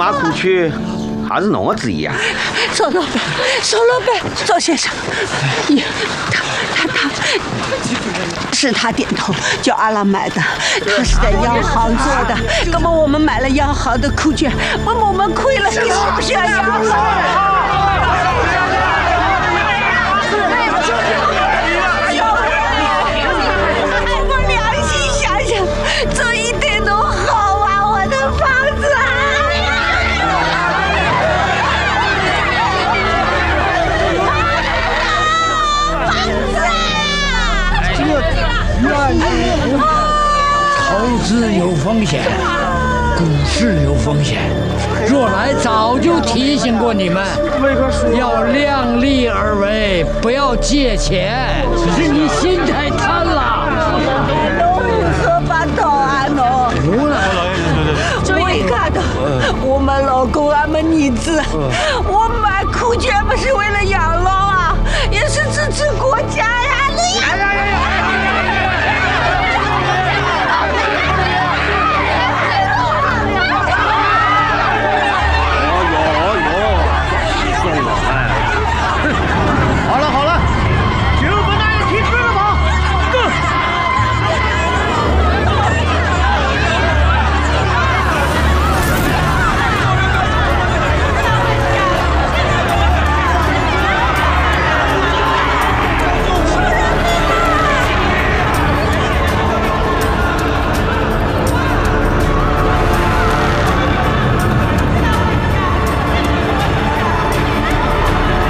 马库区还是弄个主意啊？ 周老板，周老板，周先生，他是他点头叫阿拉买的，他是在央行做的，那么我们买了央行的库券，我们亏了，你是不是要央行？这一点都好啊，我的房子啊！ 投资有风险，股市有风险。若来早就提醒过你们，要量力而为，不要借钱。只是你心太贪了。我一看到我们老公俺们儿子，我